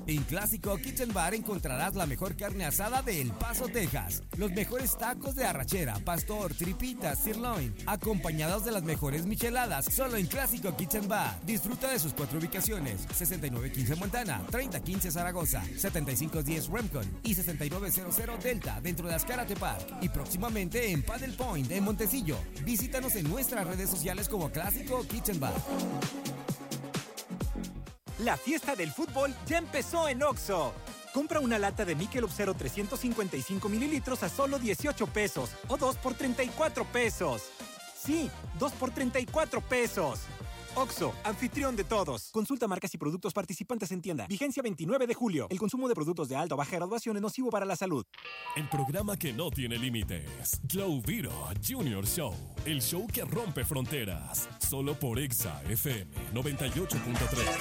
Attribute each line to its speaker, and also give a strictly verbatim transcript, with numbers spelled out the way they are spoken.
Speaker 1: En Clásico Kitchen Bar encontrarás la mejor carne asada de El Paso, Texas. Los mejores tacos de arrachera, pastor, tripitas, sirloin, acompañados de las mejores micheladas, solo en Clásico Kitchen Bar. Disfruta de sus cuatro ubicaciones: sesenta y nueve quince Montana, treinta quince Zaragoza, setenta y cinco diez Remcon y sesenta y nueve cero cero Delta dentro de Azcárate Park. Y próximamente en Paddle Point en Montecillo. Visítanos en nuestras redes sociales como Clásico Kitchen Bar.
Speaker 2: La fiesta del fútbol ya empezó en Oxxo. Compra una lata de Michelob Cero trescientos cincuenta y cinco mililitros a solo dieciocho pesos o dos por treinta y cuatro pesos. Sí, dos por treinta y cuatro pesos. Oxxo, anfitrión de todos. Consulta marcas y productos participantes en tienda. Vigencia veintinueve de julio. El consumo de productos de alta o baja graduación es nocivo para la salud.
Speaker 3: El programa que no tiene límites. Glow Viro Junior Show. El show que rompe fronteras. Solo por Exa F M noventa y ocho punto tres.